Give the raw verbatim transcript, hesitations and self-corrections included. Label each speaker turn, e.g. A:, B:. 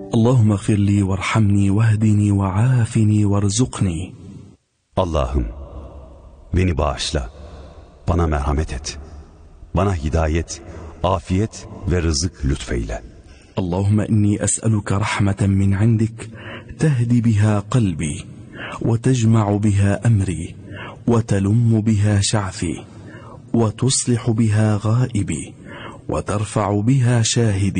A: اللهم اغفر لي وارحمني واهدني وعافني وارزقني.
B: Allah'ım beni bağışla, bana merhamet et, bana hidayet, afiyet ve rızık lütfeyle.
A: اللهم إني أسألك رحمة من عندك تهدي بها قلبي وتجمع بها أمري وتلم بها شعثي وتصلح بها غائبي وترفع بها شاهدي